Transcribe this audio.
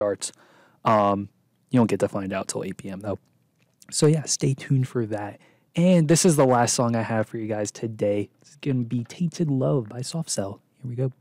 starts. You don't get to find out till 8 p.m. though. So yeah, stay tuned for that. And this is the last song I have for you guys today. It's going to be Tainted Love by Soft Cell. Here we go.